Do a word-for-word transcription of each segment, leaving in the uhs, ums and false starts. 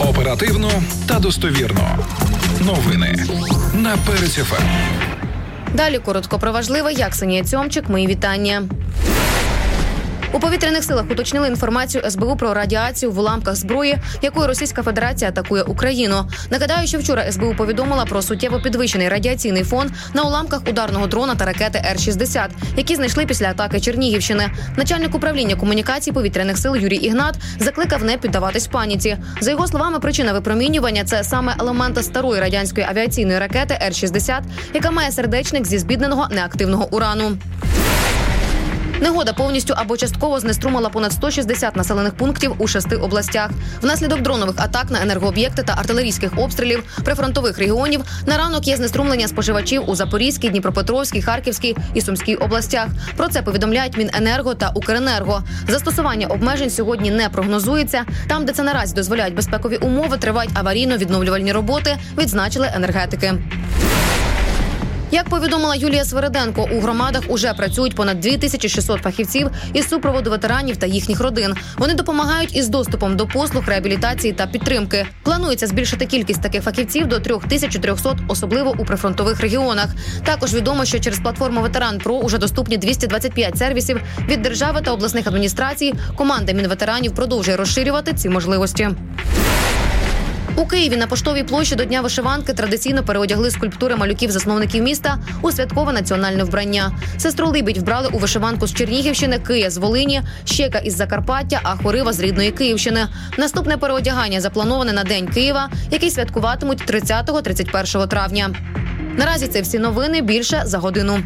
Оперативно та достовірно. Новини на Перець еф ем. Далі коротко про важливе. Я Ксенія Цьомчик. Мої вітання. У повітряних силах уточнили інформацію ес бе у про радіацію в уламках зброї, якою Російська Федерація атакує Україну. Нагадаю, що вчора ес бе у повідомила про суттєво підвищений радіаційний фон на уламках ударного дрона та ракети ер шістдесят, які знайшли після атаки Чернігівщини. Начальник управління комунікацій повітряних сил Юрій Ігнат закликав не піддаватись паніці. За його словами, причина випромінювання – це саме елементи старої радянської авіаційної ракети ер шістдесят, яка має сердечник зі збідненого неактивного урану. Негода повністю або частково знеструмила понад сто шістдесят населених пунктів у шести областях. Внаслідок дронових атак на енергооб'єкти та артилерійських обстрілів прифронтових регіонів на ранок є знеструмлення споживачів у Запорізькій, Дніпропетровській, Харківській і Сумській областях. Про це повідомляють Міненерго та Укренерго. Застосування обмежень сьогодні не прогнозується. Там, де це наразі дозволяють безпекові умови, тривають аварійно-відновлювальні роботи, відзначили енергетики. Як повідомила Юлія Свириденко, у громадах уже працюють понад дві тисячі шістсот фахівців із супроводу ветеранів та їхніх родин. Вони допомагають із доступом до послуг, реабілітації та підтримки. Планується збільшити кількість таких фахівців до три тисячі триста, особливо у прифронтових регіонах. Також відомо, що через платформу «Ветеран Про» уже доступні двісті двадцять п'ять сервісів від держави та обласних адміністрацій. Команда Мінветеранів продовжує розширювати ці можливості. У Києві на Поштовій площі до Дня вишиванки традиційно переодягли скульптури малюків-засновників міста у святкове національне вбрання. Сестру Либідь вбрали у вишиванку з Чернігівщини, Кия з Волині, Щека із Закарпаття, а Хорива з рідної Київщини. Наступне переодягання заплановане на День Києва, який святкуватимуть тридцятого - тридцять першого травня. Наразі це всі новини, більше за годину.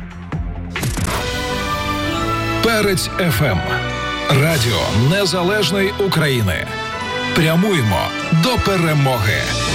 Перець еф ем. Радіо Незалежної України. Прямуємо до перемоги.